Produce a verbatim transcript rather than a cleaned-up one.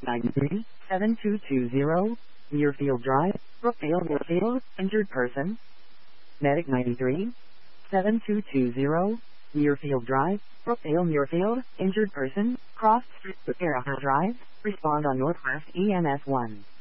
nine three seven two two zero, Muirfield Drive, Brookfield, Muirfield, injured person. Medic ninety-three seven two two zero, Muirfield Drive, Brookfield, Muirfield, injured person, crossed Street, Araha Drive, respond on Northwest E M S one.